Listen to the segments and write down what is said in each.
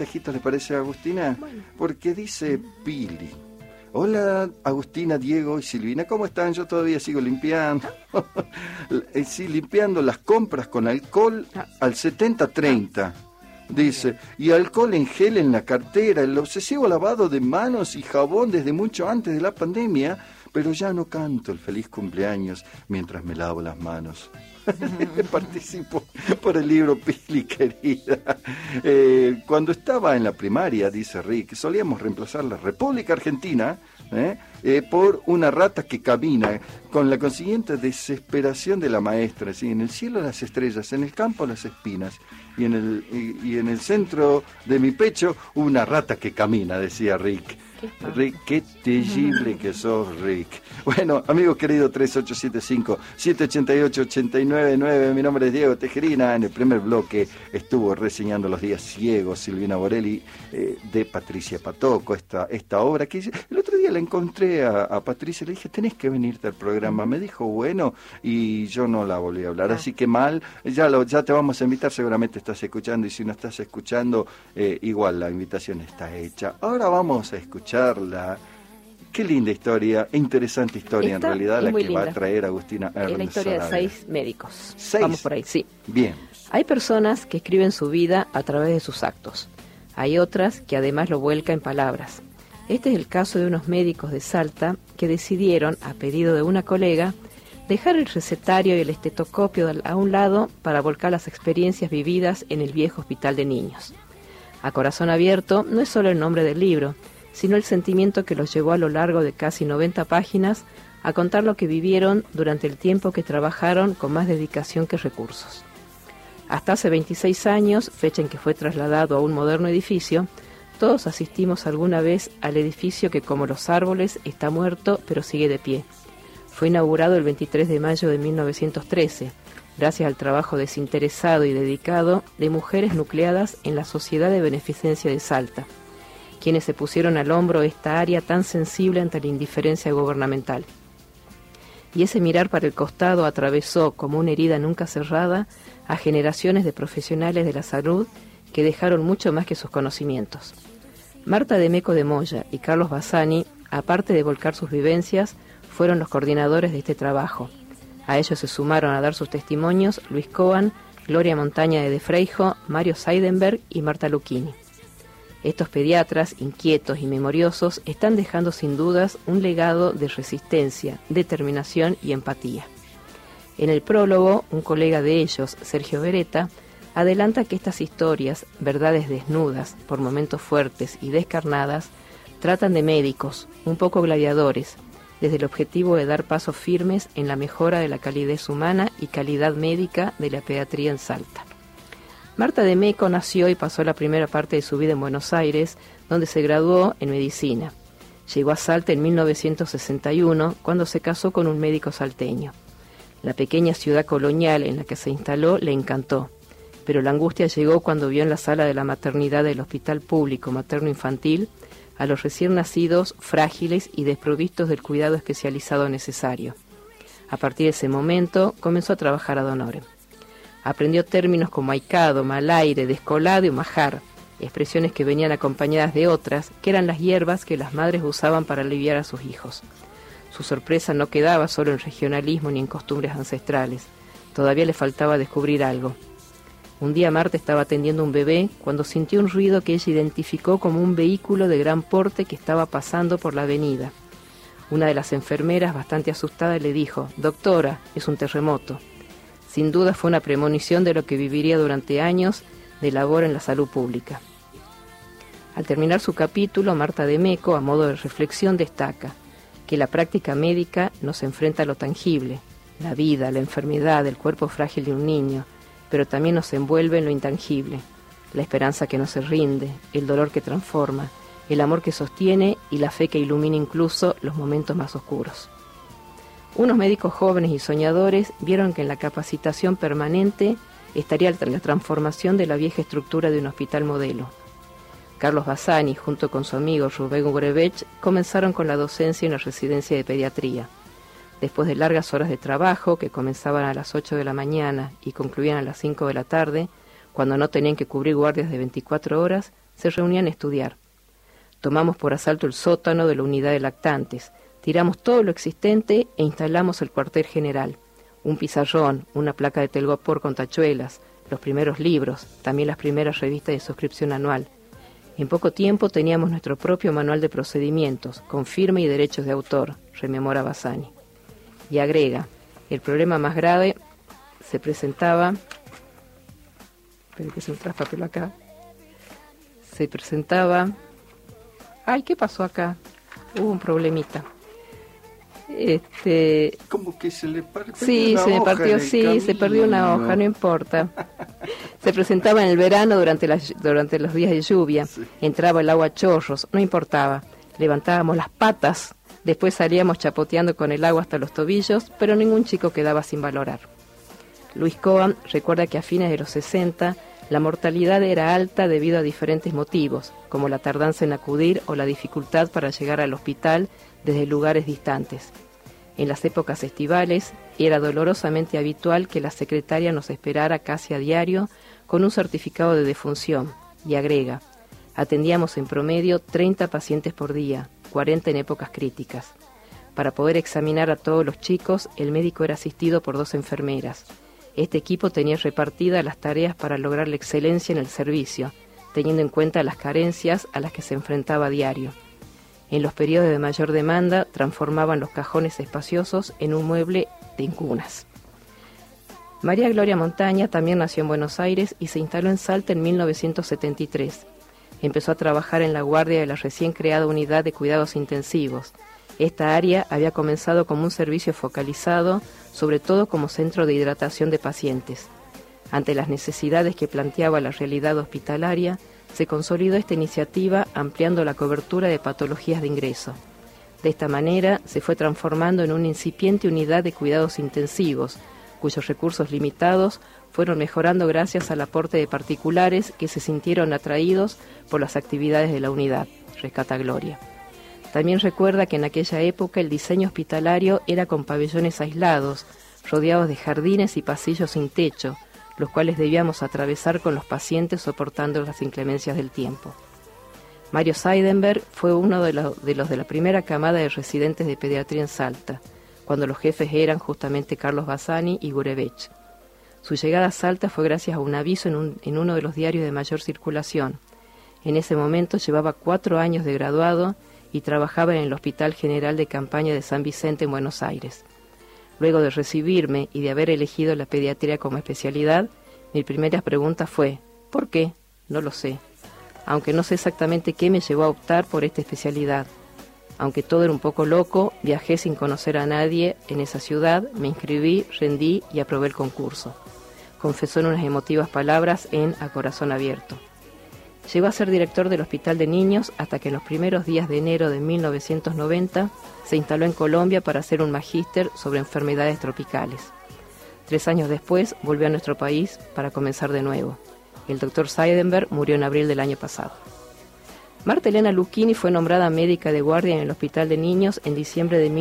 ¿Le parece a Agustina? Bueno. Porque dice Pili: hola Agustina, Diego y Silvina, ¿cómo están? Yo todavía sigo limpiando. Sí, limpiando las compras con alcohol al 70-30. Dice, y alcohol en gel en la cartera, el obsesivo lavado de manos y jabón desde mucho antes de la pandemia, pero ya no canto el feliz cumpleaños mientras me lavo las manos. Participo por el libro Pili, querida. Cuando estaba en la primaria, dice Rick, solíamos reemplazar la República Argentina por una rata que camina, con la consiguiente desesperación de la maestra. ¿Sí? En el cielo las estrellas, en el campo las espinas, y en el centro de mi pecho una rata que camina, decía Rick. Rick, qué terrible que sos, Rick. Bueno, amigo querido, 3875-788-899, mi nombre es Diego Tejerina. En el primer bloque estuvo reseñando Los días ciegos, Silvina Borelli, de Patricia Patoco, esta obra que el otro día la encontré a Patricia, le dije, tenés que venirte al programa. Me dijo, bueno, y yo no la volví a hablar, así que mal, ya te vamos a invitar, seguramente estás escuchando, y si no estás escuchando, igual la invitación está hecha. Ahora vamos a escucharla. Qué linda historia, interesante historia en realidad, la que linda. Va a traer Agustina Ernst. Es la historia Sarabia. de 6 médicos. 6. Vamos por ahí, sí. Bien. Hay personas que escriben su vida a través de sus actos. Hay otras que además lo vuelcan en palabras. Este es el caso de unos médicos de Salta que decidieron, a pedido de una colega, dejar el recetario y el estetoscopio a un lado para volcar las experiencias vividas en el viejo hospital de niños. A corazón abierto no es solo el nombre del libro, sino el sentimiento que los llevó a lo largo de casi 90 páginas a contar lo que vivieron durante el tiempo que trabajaron con más dedicación que recursos. Hasta hace 26 años, fecha en que fue trasladado a un moderno edificio, todos asistimos alguna vez al edificio que, como los árboles, está muerto pero sigue de pie. Fue inaugurado el 23 de mayo de 1913, gracias al trabajo desinteresado y dedicado de mujeres nucleadas en la Sociedad de Beneficencia de Salta, quienes se pusieron al hombro esta área tan sensible ante la indiferencia gubernamental. Y ese mirar para el costado atravesó, como una herida nunca cerrada, a generaciones de profesionales de la salud que dejaron mucho más que sus conocimientos. Marta de Meco de Moya y Carlos Bassani, aparte de volcar sus vivencias, fueron los coordinadores de este trabajo. A ellos se sumaron a dar sus testimonios Luis Coan, Gloria Montaña de Freijo, Mario Seidenberg y Marta Lucchini. Estos pediatras, inquietos y memoriosos, están dejando sin dudas un legado de resistencia, determinación y empatía. En el prólogo, un colega de ellos, Sergio Beretta, adelanta que estas historias, verdades desnudas, por momentos fuertes y descarnadas, tratan de médicos, un poco gladiadores, desde el objetivo de dar pasos firmes en la mejora de la calidez humana y calidad médica de la pediatría en Salta. Marta de Meco nació y pasó la primera parte de su vida en Buenos Aires, donde se graduó en medicina. Llegó a Salta en 1961, cuando se casó con un médico salteño. La pequeña ciudad colonial en la que se instaló le encantó, pero la angustia llegó cuando vio en la sala de la maternidad del Hospital Público Materno-Infantil a los recién nacidos frágiles y desprovistos del cuidado especializado necesario. A partir de ese momento comenzó a trabajar ad honorem. Aprendió términos como ahicado, mal aire, descolado y majar, expresiones que venían acompañadas de otras, que eran las hierbas que las madres usaban para aliviar a sus hijos. Su sorpresa no quedaba solo en regionalismo ni en costumbres ancestrales. Todavía le faltaba descubrir algo. Un día Marta estaba atendiendo a un bebé cuando sintió un ruido que ella identificó como un vehículo de gran porte que estaba pasando por la avenida. Una de las enfermeras, bastante asustada, le dijo: «Doctora, es un terremoto». Sin duda fue una premonición de lo que viviría durante años de labor en la salud pública. Al terminar su capítulo, Marta de Meco, a modo de reflexión, destaca que la práctica médica nos enfrenta a lo tangible, la vida, la enfermedad, el cuerpo frágil de un niño, pero también nos envuelve en lo intangible, la esperanza que no se rinde, el dolor que transforma, el amor que sostiene y la fe que ilumina incluso los momentos más oscuros. Unos médicos jóvenes y soñadores vieron que en la capacitación permanente estaría la transformación de la vieja estructura de un hospital modelo. Carlos Bassani, junto con su amigo Rubén Urevech, comenzaron con la docencia en la residencia de pediatría. Después de largas horas de trabajo, que comenzaban a las 8 de la mañana y concluían a las 5 de la tarde, cuando no tenían que cubrir guardias de 24 horas, se reunían a estudiar. Tomamos por asalto el sótano de la unidad de lactantes, tiramos todo lo existente e instalamos el cuartel general. Un pizarrón, una placa de telgopor con tachuelas, los primeros libros, también las primeras revistas de suscripción anual. En poco tiempo teníamos nuestro propio manual de procedimientos, con firma y derechos de autor, rememora Bassani. Y agrega, el problema más grave se presentaba... Espera que se me traspapeló acá. Se presentaba... Ay, ¿qué pasó acá? Hubo un problemita. Como que se le partió sí, una se me hoja partió, en el sí, camino. se perdió una hoja, no importa. Se presentaba en el verano durante los días de lluvia, sí. Entraba el agua a chorros, no importaba. Levantábamos las patas, después salíamos chapoteando con el agua hasta los tobillos, pero ningún chico quedaba sin valorar. Luis Coan recuerda que a fines de los 60 la mortalidad era alta debido a diferentes motivos, como la tardanza en acudir o la dificultad para llegar al hospital desde lugares distantes. En las épocas estivales era dolorosamente habitual que la secretaria nos esperara casi a diario con un certificado de defunción, y agrega, atendíamos en promedio 30 pacientes por día, 40 en épocas críticas. Para poder examinar a todos los chicos, el médico era asistido por 2 enfermeras. Este equipo tenía repartidas las tareas para lograr la excelencia en el servicio, teniendo en cuenta las carencias a las que se enfrentaba a diario. En los periodos de mayor demanda, transformaban los cajones espaciosos en un mueble de cunas. María Gloria Montaña también nació en Buenos Aires y se instaló en Salta en 1973. Empezó a trabajar en la guardia de la recién creada unidad de cuidados intensivos. Esta área había comenzado como un servicio focalizado, sobre todo como centro de hidratación de pacientes. Ante las necesidades que planteaba la realidad hospitalaria, se consolidó esta iniciativa ampliando la cobertura de patologías de ingreso. De esta manera se fue transformando en una incipiente unidad de cuidados intensivos, cuyos recursos limitados fueron mejorando gracias al aporte de particulares que se sintieron atraídos por las actividades de la unidad, rescata Gloria. También recuerda que en aquella época el diseño hospitalario era con pabellones aislados, rodeados de jardines y pasillos sin techo, los cuales debíamos atravesar con los pacientes soportando las inclemencias del tiempo. Mario Seidenberg fue uno de los de la primera camada de residentes de pediatría en Salta, cuando los jefes eran justamente Carlos Bassani y Gurevich. Su llegada a Salta fue gracias a un aviso en uno de los diarios de mayor circulación. En ese momento llevaba 4 años de graduado y trabajaba en el Hospital General de Campaña de San Vicente en Buenos Aires. Luego de recibirme y de haber elegido la pediatría como especialidad, mi primera pregunta fue, ¿por qué? No lo sé. Aunque no sé exactamente qué me llevó a optar por esta especialidad. Aunque todo era un poco loco, viajé sin conocer a nadie en esa ciudad, me inscribí, rendí y aprobé el concurso. Confesó en unas emotivas palabras en A Corazón Abierto. Llegó a ser director del Hospital de Niños hasta que en los primeros días de enero de 1990 se instaló en Colombia para hacer un magíster sobre enfermedades tropicales. 3 años después volvió a nuestro país para comenzar de nuevo. El doctor Seidenberg murió en abril del año pasado. Marta Elena Lucchini fue nombrada médica de guardia en el Hospital de Niños en diciembre de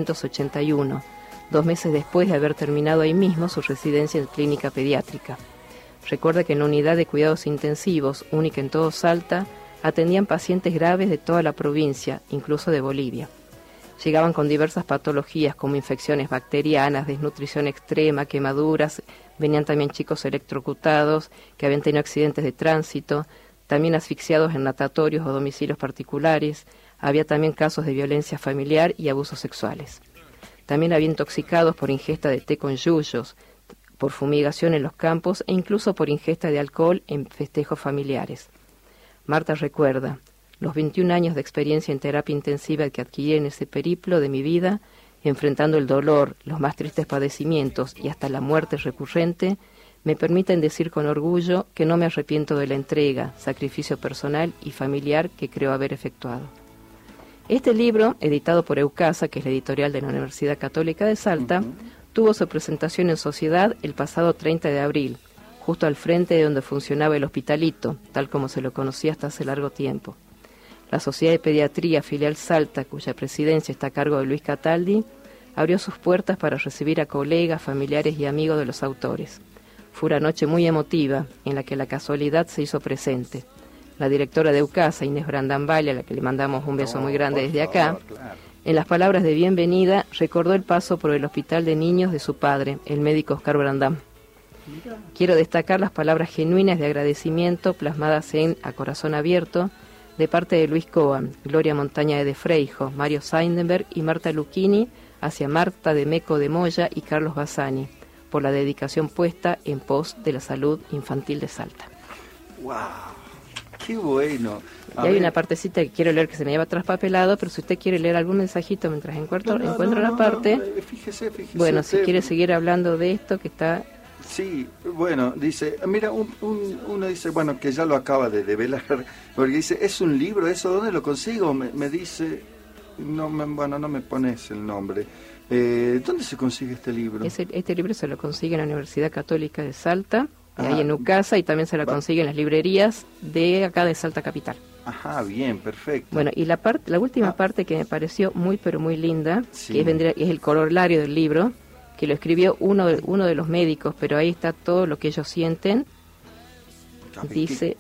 1981, 2 meses después de haber terminado ahí mismo su residencia en clínica pediátrica. Recuerda que en la unidad de cuidados intensivos, única en todo Salta, atendían pacientes graves de toda la provincia, incluso de Bolivia. Llegaban con diversas patologías como infecciones bacterianas, desnutrición extrema, quemaduras, venían también chicos electrocutados que habían tenido accidentes de tránsito, también asfixiados en natatorios o domicilios particulares, había también casos de violencia familiar y abusos sexuales. También había intoxicados por ingesta de té con yuyos, por fumigación en los campos e incluso por ingesta de alcohol en festejos familiares. Marta recuerda, los 21 años de experiencia en terapia intensiva que adquirí en ese periplo de mi vida, enfrentando el dolor, los más tristes padecimientos y hasta la muerte recurrente, me permiten decir con orgullo que no me arrepiento de la entrega, sacrificio personal y familiar que creo haber efectuado. Este libro, editado por Eucasa, que es la editorial de la Universidad Católica de Salta, tuvo su presentación en sociedad el pasado 30 de abril, justo al frente de donde funcionaba el Hospitalito, tal como se lo conocía hasta hace largo tiempo. La Sociedad de Pediatría Filial Salta, cuya presidencia está a cargo de Luis Cataldi, abrió sus puertas para recibir a colegas, familiares y amigos de los autores. Fue una noche muy emotiva, en la que la casualidad se hizo presente. la directora de UCASA, Inés Brandambali, a la que le mandamos un beso muy grande desde acá, claro. en las palabras de bienvenida, recordó el paso por el hospital de niños de su padre, el médico Oscar Brandam. Quiero destacar las palabras genuinas de agradecimiento plasmadas en A Corazón Abierto, de parte de Luis Coan, Gloria Montaña de Freijo, Mario Seidenberg y Marta Lucchini, hacia Marta de Meco de Moya y Carlos Bassani, por la dedicación puesta en pos de la salud infantil de Salta. ¡Wow! ¡Qué bueno! Y hay una partecita que quiero leer que se me lleva traspapelado, pero si usted quiere leer algún mensajito mientras encuentro la parte... Fíjese. Bueno, si quiere seguir hablando de esto que está... Sí, bueno, dice, mira, uno dice, bueno, que ya lo acaba de develar, porque dice, ¿es un libro eso? ¿Dónde lo consigo? Me dice, no me pones el nombre. ¿Dónde se consigue este libro? Este libro se lo consigue en la Universidad Católica de Salta, ahí en UCASA, y también se lo consigue en las librerías de acá de Salta Capital. Ajá, bien, perfecto. Bueno, y la última parte que me pareció muy linda, sí, que es el corolario del libro, que lo escribió uno de los médicos, pero ahí está todo lo que ellos sienten. Dice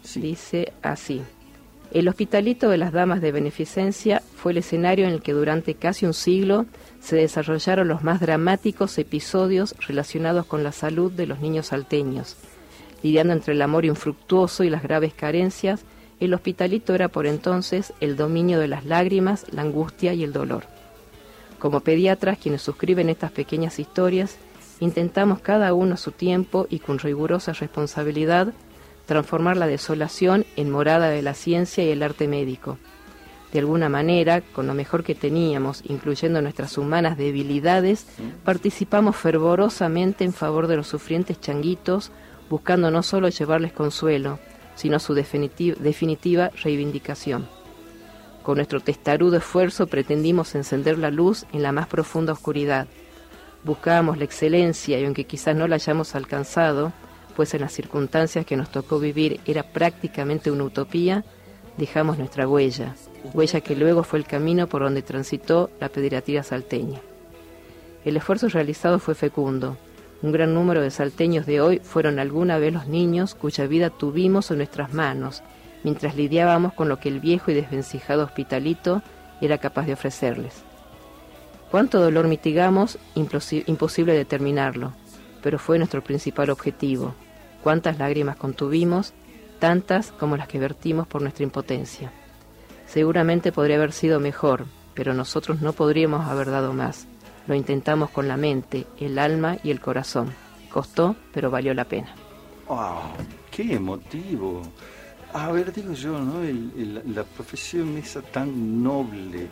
así: el Hospitalito de las Damas de Beneficencia fue el escenario en el que durante casi un siglo se desarrollaron los más dramáticos episodios relacionados con la salud de los niños salteños. Lidiando entre el amor infructuoso y las graves carencias, el Hospitalito era por entonces el dominio de las lágrimas, la angustia y el dolor. Como pediatras, quienes suscriben estas pequeñas historias, intentamos cada uno a su tiempo y con rigurosa responsabilidad transformar la desolación en morada de la ciencia y el arte médico. De alguna manera, con lo mejor que teníamos, incluyendo nuestras humanas debilidades, participamos fervorosamente en favor de los sufrientes changuitos, buscando no solo llevarles consuelo, sino su definitiva reivindicación. Con nuestro testarudo esfuerzo pretendimos encender la luz en la más profunda oscuridad. Buscábamos la excelencia y aunque quizás no la hayamos alcanzado, pues en las circunstancias que nos tocó vivir era prácticamente una utopía, dejamos nuestra huella que luego fue el camino por donde transitó la pediatría salteña. El esfuerzo realizado fue fecundo. Un gran número de salteños de hoy fueron alguna vez los niños cuya vida tuvimos en nuestras manos, mientras lidiábamos con lo que el viejo y desvencijado Hospitalito era capaz de ofrecerles. Cuánto dolor mitigamos, imposible determinarlo, pero fue nuestro principal objetivo. Cuántas lágrimas contuvimos, tantas como las que vertimos por nuestra impotencia. Seguramente podría haber sido mejor, pero nosotros no podríamos haber dado más. Lo intentamos con la mente, el alma y el corazón. Costó, pero valió la pena. ¡Wow! ¡Qué emotivo! A ver, digo yo, ¿no? La profesión esa tan noble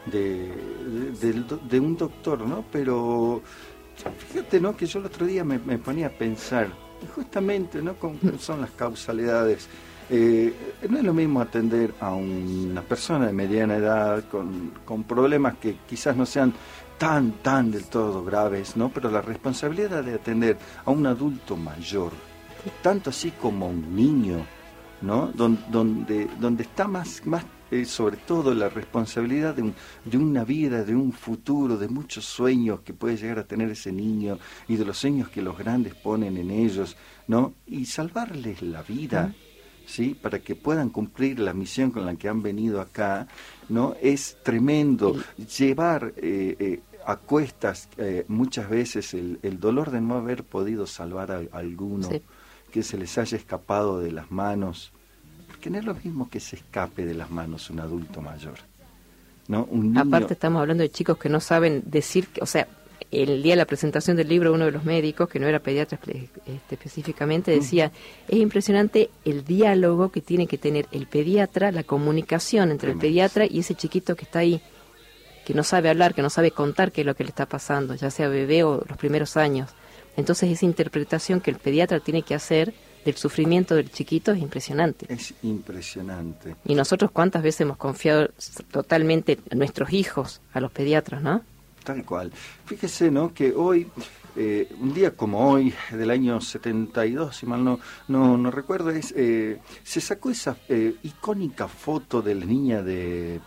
de un doctor, ¿no? Pero fíjate, ¿no? Que yo el otro día me ponía a pensar, justamente, ¿no? ¿Cómo son las causalidades? No es lo mismo atender a una persona de mediana edad con problemas que quizás no sean tan del todo graves, ¿no? Pero la responsabilidad de atender a un adulto mayor, tanto así como un niño, ¿no? Donde está más sobre todo la responsabilidad de una vida, de un futuro, de muchos sueños que puede llegar a tener ese niño y de los sueños que los grandes ponen en ellos, ¿no? Y salvarles la vida, ¿sí? Para que puedan cumplir la misión con la que han venido acá, ¿no? Es tremendo llevar a cuestas muchas veces el dolor de no haber podido salvar a alguno, sí, que se les haya escapado de las manos, porque no es lo mismo que se escape de las manos un adulto mayor, ¿no? Un niño... Aparte estamos hablando de chicos que no saben decir, o sea, el día de la presentación del libro uno de los médicos, que no era pediatra específicamente, decía, es impresionante el diálogo que tiene que tener el pediatra, la comunicación entre el pediatra y ese chiquito que está ahí, que no sabe hablar, que no sabe contar qué es lo que le está pasando, ya sea bebé o los primeros años. Entonces esa interpretación que el pediatra tiene que hacer del sufrimiento del chiquito es impresionante. Es impresionante. Y nosotros cuántas veces hemos confiado totalmente a nuestros hijos, a los pediatras, ¿no? Tal cual. Fíjese, ¿no? Que hoy, un día como hoy, del año 72, si mal no recuerdo, se sacó esa icónica foto de la niña de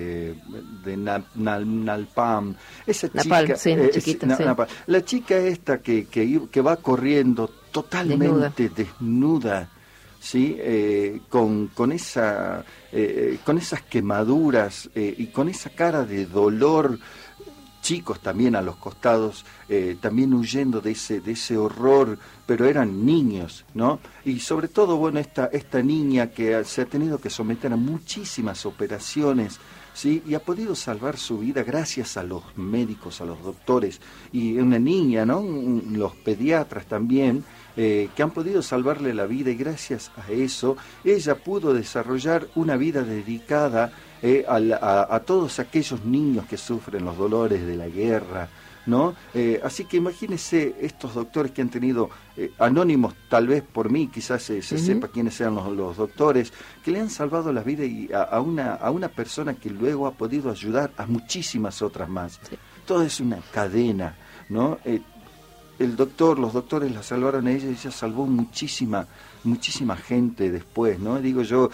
Nalpam. Esa Napalm, chica, sí, chiquita, sí. La chica esta que va corriendo totalmente desnuda, ¿sí? Con esas quemaduras y con esa cara de dolor, chicos también a los costados, también huyendo de ese horror, pero eran niños, ¿no? Y sobre todo, bueno, esta niña que se ha tenido que someter a muchísimas operaciones, ¿sí? Y ha podido salvar su vida gracias a los médicos, a los doctores, y una niña, ¿no? Los pediatras también, que han podido salvarle la vida, y gracias a eso ella pudo desarrollar una vida dedicada a todos aquellos niños que sufren los dolores de la guerra, ¿no? Así que imagínense estos doctores que han tenido, anónimos tal vez por mí, quizás se sepa quiénes sean los doctores, que le han salvado la vida y a una persona que luego ha podido ayudar a muchísimas otras más. Sí. Todo es una cadena, ¿no? Los doctores la salvaron a ella salvó muchísima gente después, ¿no? Digo yo,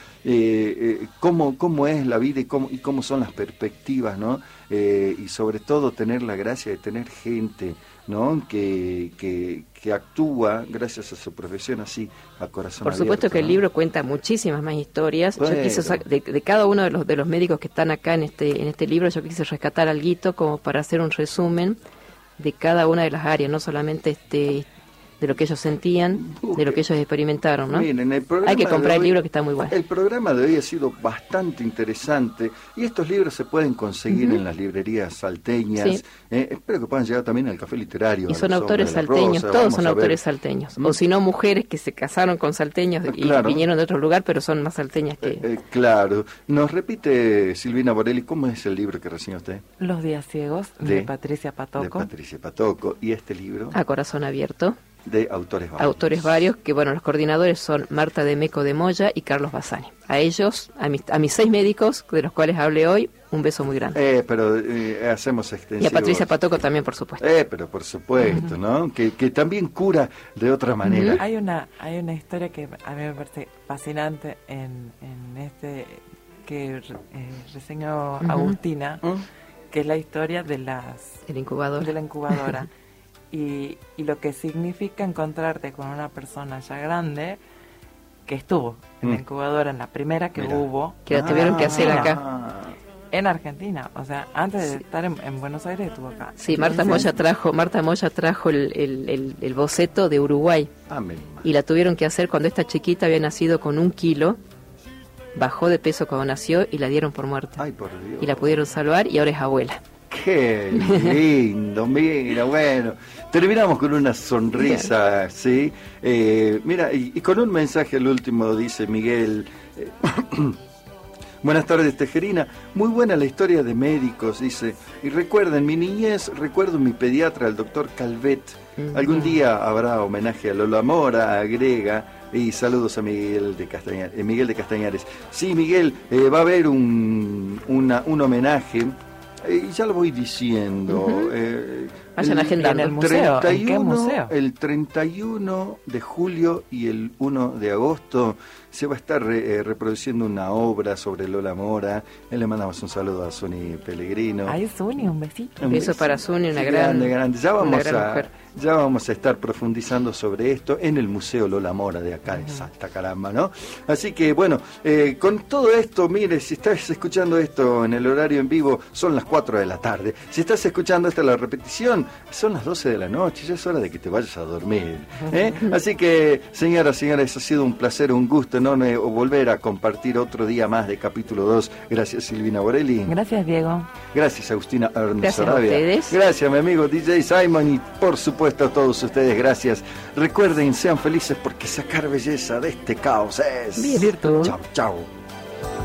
cómo es la vida y cómo son las perspectivas, ¿no? Y sobre todo tener la gracia de tener gente, ¿no? Que actúa gracias a su profesión así, a corazón abierto. Por supuesto que, ¿no? El libro cuenta muchísimas más historias. Bueno. Yo quise de cada uno de los médicos que están acá en este libro, yo quise rescatar alguito como para hacer un resumen de cada una de las áreas, no solamente de lo que ellos sentían, de lo que ellos experimentaron, ¿no? Miren, hay que comprar el libro, que está muy bueno. El programa de hoy ha sido bastante interesante y estos libros se pueden conseguir en las librerías salteñas. Sí. Espero que puedan llegar también al Café Literario. Y son autores salteños, todos son autores salteños. O si no, mujeres que se casaron con salteños y vinieron de otro lugar, pero son más salteñas que... Claro. Nos repite, Silvina Borelli, ¿cómo es el libro que reseñó usted? Los días ciegos, de Patricia Patoco. De Patricia Patoco. ¿Y este libro? A corazón abierto. De autores varios. Autores varios, que bueno, los coordinadores son Marta de Meco de Moya y Carlos Bassani. A ellos, a mis 6 médicos, de los cuales hablé hoy, un beso muy grande. Pero hacemos extensivos. Y a Patricia Patoco también, por supuesto. Pero por supuesto, ¿no? Que también cura de otra manera. Hay una historia que a mí me parece fascinante en este que reseñó Agustina, que es la historia de la incubadora. Y lo que significa encontrarte con una persona ya grande que estuvo en la incubadora, en la primera que hubo. Que la tuvieron que hacer acá. En Argentina, o sea, antes de estar en Buenos Aires estuvo acá. Sí, Marta Moya trajo el boceto de Uruguay. Y la tuvieron que hacer cuando esta chiquita había nacido con 1 kilo. Bajó de peso cuando nació y la dieron por muerta. Ay, por Dios. Y la pudieron salvar y ahora es abuela. Qué lindo, mira, bueno, terminamos con una sonrisa, ¿sí? Mira, y con un mensaje al último, dice Miguel, buenas tardes, Tejerina, muy buena la historia de médicos, dice, y recuerden, mi niñez, recuerdo mi pediatra, el doctor Calvet, algún día habrá homenaje a Lola Mora, agrega, y saludos a Miguel de Castañares. Sí, Miguel, va a haber un homenaje. Y ya lo voy diciendo. Vayan agendando. ¿En el museo? 31, ¿En qué museo? El 31 de julio y el 1 de agosto se va a estar reproduciendo una obra sobre Lola Mora. Le mandamos un saludo a Zuni Pellegrino. Ay, Zuni, un besito. Un beso para Zuni, una grande. Ya vamos a estar profundizando sobre esto en el Museo Lola Mora de acá de Salta, caramba, ¿no? Así que, bueno, con todo esto, mire, si estás escuchando esto en el horario en vivo, son las 4 de la tarde. Si estás escuchando esta la repetición, son las 12 de la noche, ya es hora de que te vayas a dormir. Así que, señoras, señores, ha sido un placer, un gusto enorme volver a compartir otro día más de capítulo 2. Gracias, Silvina Borelli. Gracias, Diego. Gracias, Agustina Arnz. Gracias a ustedes. Gracias, mi amigo DJ Simon, y por supuesto a todos ustedes, gracias. Recuerden, sean felices porque sacar belleza de este caos es... virtud. Chao, chao.